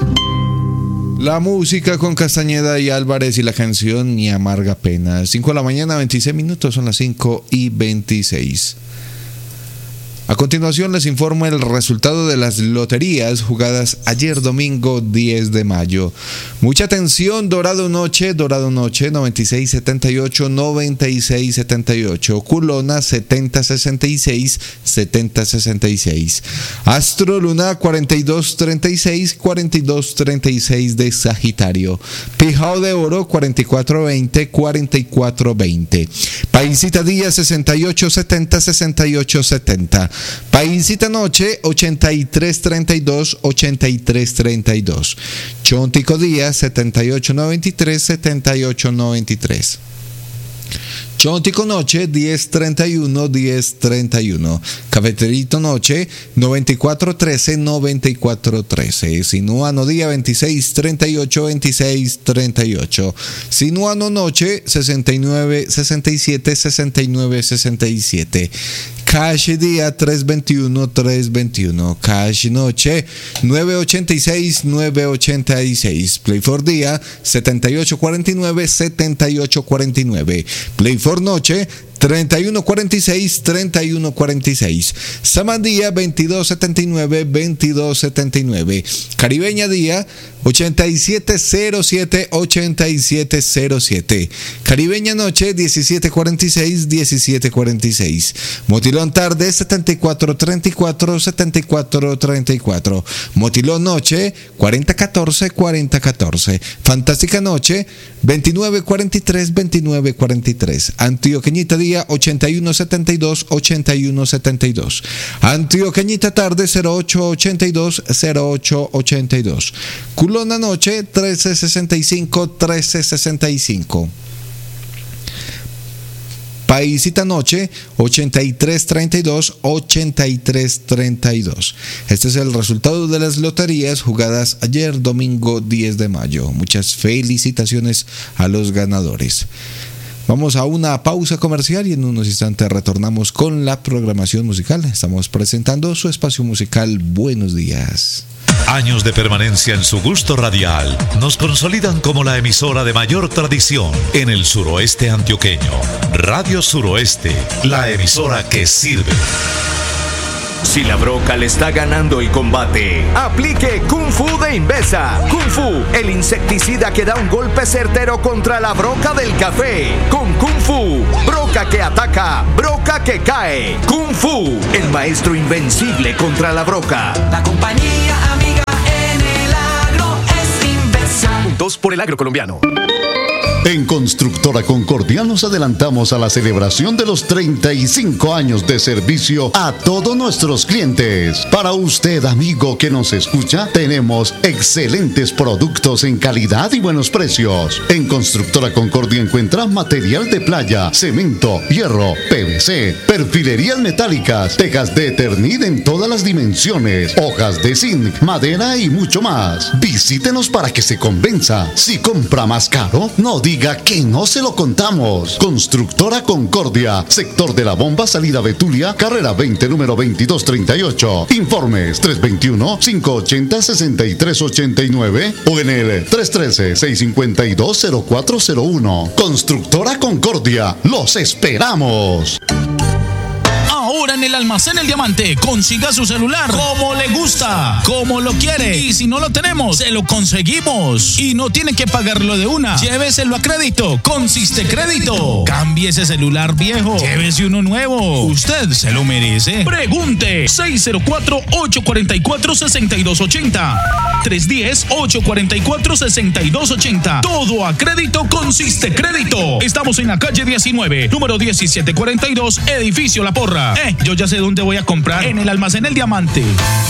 La música con Castañeda y Álvarez y la canción Ni amarga pena. 5 de la mañana, 26 minutos, son las 5:26. A continuación les informo el resultado de las loterías jugadas ayer domingo 10 de mayo. Mucha atención, Dorado Noche, 9678, 9678. Culona 7066, 7066. Astro Luna 4236, 4236 de Sagitario. Pijao de Oro 4420, 4420. Paisita Día 6870, 6870. Paisita Noche 8332, 8332. Chontico Día 7893, 7893. Chontico Noche 1031, 1031. Cafeterito Noche 9413, 9413. Sinuano Día 2638, 2638. Sinuano Noche 69 67, 69 67. Cash Día 321, 321. Cash Noche 986, 986. Play for Día 7849, 7849. Play for Noche 3146, 3146. Samandía 2279, 2279. Caribeña Día 8707, 8707. Caribeña Noche 1746, 1746. Motilón Tarde 7434, 7434. Motilón Noche 4014, 4014. Fantástica Noche 2943, 2943. Antioqueñita Día 8172, 8172. Antioqueñita Tarde 0882, 0882. Culona Noche 1365, 1365. Paisita Noche 8332, 8332. Este es el resultado de las loterías jugadas ayer domingo 10 de mayo. Muchas felicitaciones a los ganadores. Vamos a una pausa comercial y en unos instantes retornamos con la programación musical. Estamos presentando su espacio musical Buenos Días. Años de permanencia en su gusto radial nos consolidan como la emisora de mayor tradición en el suroeste antioqueño. Radio Suroeste, la emisora que sirve. Si la broca le está ganando el combate, aplique Kung Fu de Invesa. Kung Fu, el insecticida que da un golpe certero contra la broca del café. Con Kung Fu, broca que ataca, broca que cae. Kung Fu, el maestro invencible contra la broca. La compañía amiga en el agro es Invesa. Juntos por el agro colombiano. En Constructora Concordia nos adelantamos a la celebración de los 35 años de servicio a todos nuestros clientes. Para usted, amigo que nos escucha, tenemos excelentes productos en calidad y buenos precios. En Constructora Concordia encuentra material de playa, cemento, hierro, PVC, perfilerías metálicas, tejas de Eternit en todas las dimensiones, hojas de zinc, madera y mucho más. Visítenos para que se convenza. Si compra más caro, no diga que no se lo contamos. Constructora Concordia, sector de la Bomba, salida Betulia, carrera 20, número 2238. Informes 321-580-6389 o en el 313-652-0401. Constructora Concordia, los esperamos. Ahora en el Almacén El Diamante, consiga su celular como le gusta, como lo quiere. Y si no lo tenemos, se lo conseguimos. Y no tiene que pagarlo de una. Lléveselo a crédito, con Sistecrédito. Cambie ese celular viejo, llévese uno nuevo. Usted se lo merece. Pregunte 604-844-6280. 310-844-6280. Todo a crédito con Sistecrédito. Estamos en la calle 19, número 1742, edificio La Porra. Yo ya sé dónde voy a comprar. En el Almacén El Diamante.